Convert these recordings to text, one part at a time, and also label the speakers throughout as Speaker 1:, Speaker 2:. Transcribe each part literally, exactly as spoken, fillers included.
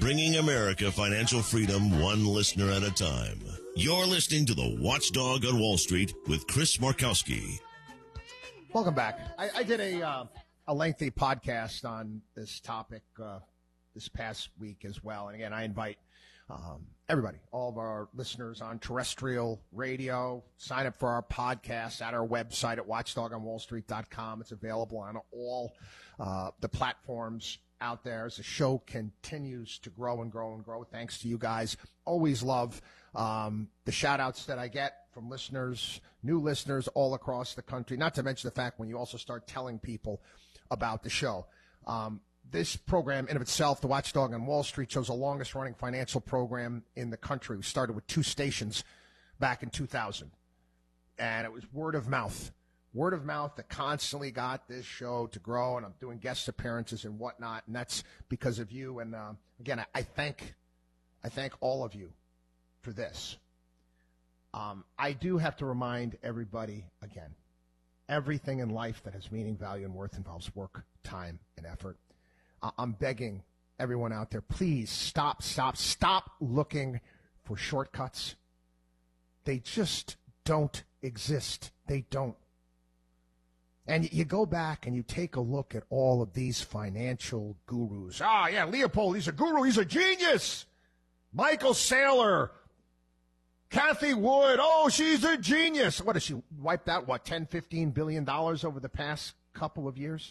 Speaker 1: bringing America financial freedom one listener at a time. You're listening to the Watchdog on Wall Street with Chris Markowski.
Speaker 2: Welcome back. I, I did a uh, a lengthy podcast on this topic uh, this past week as well. And again, I invite um, everybody, all of our listeners on terrestrial radio, sign up for our podcast at our website at watchdog on wall street dot com. It's available on all uh, the platforms out there as the show continues to grow and grow and grow. Thanks to you guys. Always love um, the shout outs that I get from listeners, new listeners all across the country, not to mention the fact when you also start telling people about the show. Um, this program in of itself, the Watchdog on Wall Street, shows the longest running financial program in the country. We started with two stations back in two thousand, and it was word of mouth. Word of mouth that constantly got this show to grow, and I'm doing guest appearances and whatnot, and that's because of you. And uh, again, I, I thank, I thank all of you for this. Um, I do have to remind everybody again, everything in life that has meaning, value, and worth involves work, time, and effort. Uh, I'm begging everyone out there, please stop, stop, stop looking for shortcuts. They just don't exist. They don't. And you go back and you take a look at all of these financial gurus. Ah, yeah, Leopold, he's a guru. He's a genius. Michael Saylor, Kathy Wood, oh, she's a genius. What, has she wiped out, what, ten, fifteen billion dollars over the past couple of years?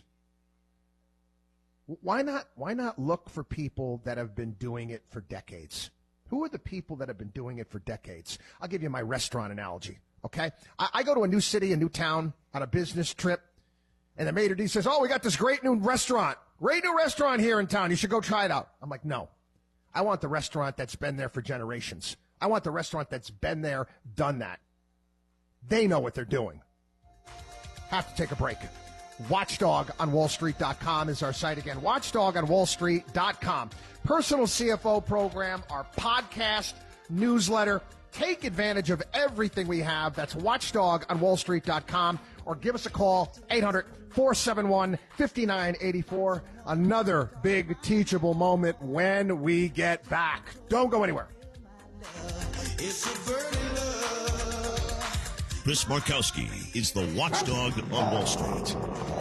Speaker 2: Why not, why not look for people that have been doing it for decades? Who are the people that have been doing it for decades? I'll give you my restaurant analogy. Okay, I, I go to a new city, a new town on a business trip, and the maitre d' says, oh, we got this great new restaurant, great new restaurant here in town. You should go try it out. I'm like, no, I want the restaurant that's been there for generations. I want the restaurant that's been there, done that. They know what they're doing. Have to take a break. watchdog on wall street dot com is our site again, watchdog on wall street dot com. Personal C F O program, our podcast, newsletter. Take advantage of everything we have. That's watchdog on wall street dot com, or give us a call, eight hundred, four seven one, five nine eight four. Another big teachable moment when we get back. Don't go anywhere.
Speaker 1: Chris Markowski is the Watchdog on Wall Street.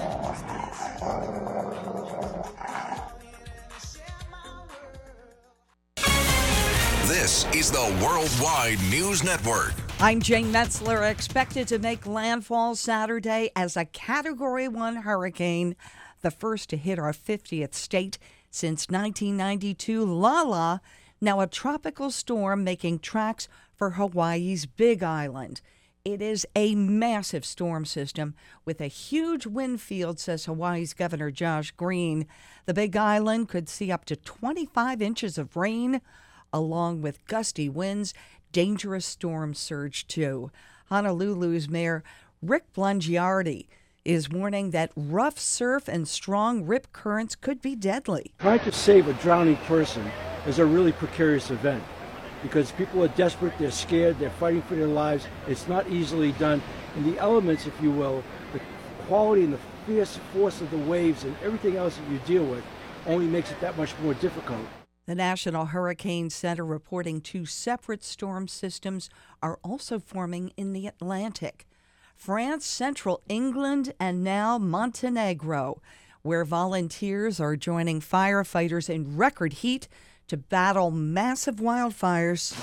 Speaker 3: This is the Worldwide News Network.
Speaker 4: I'm Jane Metzler, expected to make landfall Saturday as a Category one hurricane, the first to hit our fiftieth state since nineteen ninety-two. Lala, now a tropical storm making tracks for Hawaii's Big Island. It is a massive storm system with a huge wind field, says Hawaii's Governor Josh Green. The Big Island could see up to twenty-five inches of rain, along with gusty winds, dangerous storm surge too. Honolulu's Mayor Rick Blangiardi is warning that rough surf and strong rip currents could be deadly.
Speaker 5: Trying to save a drowning person is a really precarious event because people are desperate, they're scared, they're fighting for their lives. It's not easily done. And the elements, if you will, the quality and the fierce force of the waves and everything else that you deal with only makes it that much more difficult.
Speaker 4: The National Hurricane Center reporting two separate storm systems are also forming in the Atlantic. France, central England, and now Montenegro, where volunteers are joining firefighters in record heat to battle massive wildfires.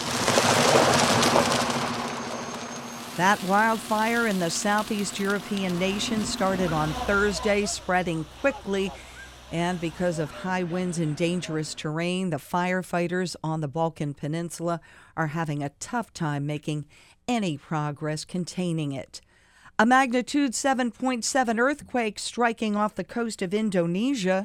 Speaker 4: That wildfire in the southeast European nation started on Thursday, spreading quickly. And because of high winds and dangerous terrain, the firefighters on the Balkan Peninsula are having a tough time making any progress containing it. A magnitude seven point seven earthquake striking off the coast of Indonesia.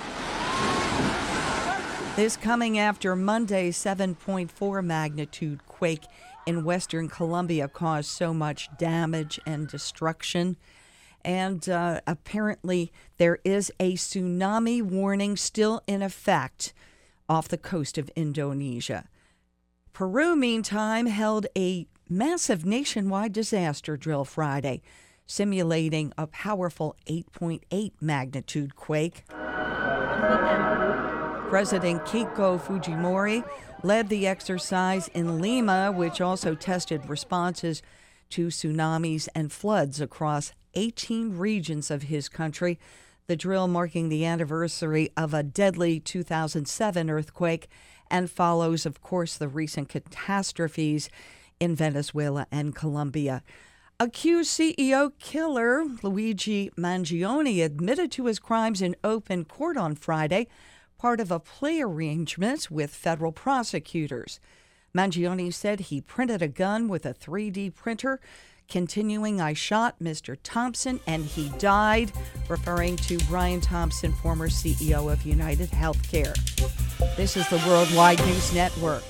Speaker 4: This coming after Monday's seven point four magnitude quake in western Colombia caused so much damage and destruction. And uh, apparently there is a tsunami warning still in effect off the coast of Indonesia. Peru, meantime, held a massive nationwide disaster drill Friday, simulating a powerful eight point eight magnitude quake. President Keiko Fujimori led the exercise in Lima, which also tested responses to tsunamis and floods across eighteen regions of his country. The drill marking the anniversary of a deadly two thousand seven earthquake and follows, of course, the recent catastrophes in Venezuela and Colombia. Accused C E O killer Luigi Mangione admitted to his crimes in open court on Friday, part of a plea arrangement with federal prosecutors. Mangione said he printed a gun with a three D printer, continuing, "I shot Mister Thompson and he died," referring to Brian Thompson, former C E O of United Healthcare. This is the Worldwide News Network.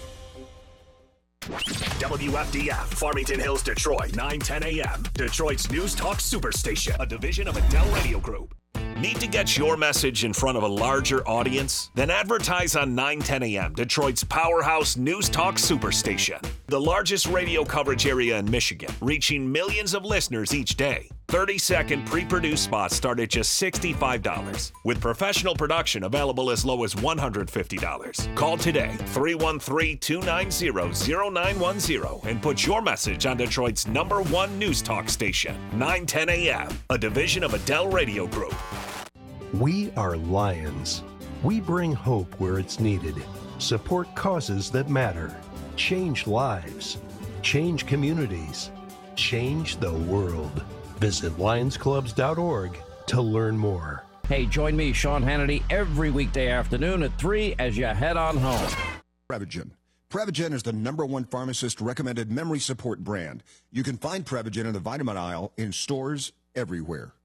Speaker 6: W F D F, Farmington Hills, Detroit, nine ten a.m. Detroit's News Talk Superstation, a division of Adele Radio Group. Need to get your message in front of a larger audience? Then advertise on nine ten a.m., Detroit's powerhouse News Talk Superstation. The largest radio coverage area in Michigan, reaching millions of listeners each day. thirty-second pre-produced spots start at just sixty-five dollars, with professional production available as low as one hundred fifty dollars. Call today, three one three, two nine zero, zero nine one zero, and put your message on Detroit's number one News Talk station, nine ten a.m., a division of Adele Radio Group.
Speaker 7: We are Lions. We bring hope where it's needed, support causes that matter, change lives, change communities, change the world. Visit lions clubs dot org to learn more.
Speaker 8: Hey, join me, Sean Hannity, every weekday afternoon at three as you head on home.
Speaker 9: Prevagen. Prevagen is the number one pharmacist-recommended memory support brand. You can find Prevagen in the vitamin aisle in stores everywhere.